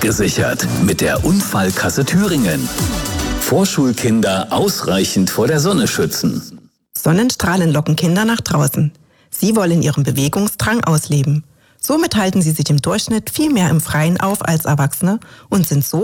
abgesichert mit der Unfallkasse Thüringen. Vorschulkinder ausreichend vor der Sonne schützen. Sonnenstrahlen locken Kinder nach draußen. Sie wollen ihren Bewegungsdrang ausleben. Somit halten sie sich im Durchschnitt viel mehr im Freien auf als Erwachsene und sind so